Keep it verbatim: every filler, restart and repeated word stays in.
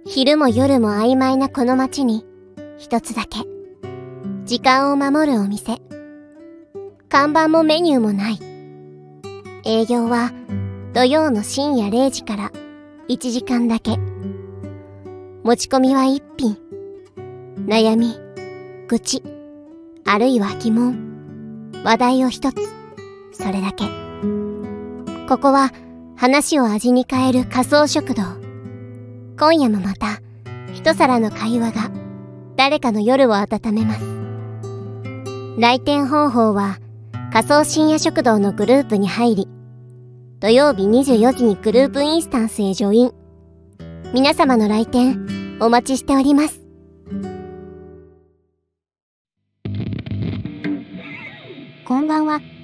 昼も夜も曖昧なこの街に一つだけ時間を守るお店。看板もメニューもない。営業は土曜の深夜れいじからいちじかんだけ。持ち込みは一品。悩み、愚痴、あるいは疑問、話題を一つ。それだけ。ここは話を味に変える仮想食堂。今夜もまた一皿の会話が誰かの夜を温めます。来店方法は仮想深夜食堂のグループに入り、土曜日にじゅうよじにグループインスタンスへジョイン。皆様の来店お待ちしております。 こんばんは。